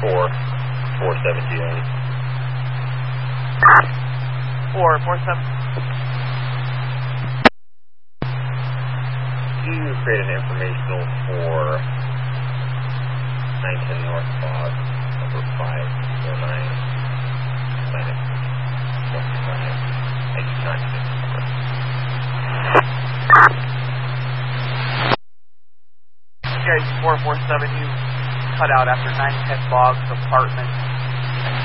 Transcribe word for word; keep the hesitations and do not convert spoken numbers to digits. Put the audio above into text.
four, four seven G A. Four, four seven. Can you create an informational for nine ten North Fog, number five four nine, Planet one five. I do not know this number. Okay, four four seven, you cut out after nine ten Boggs, apartment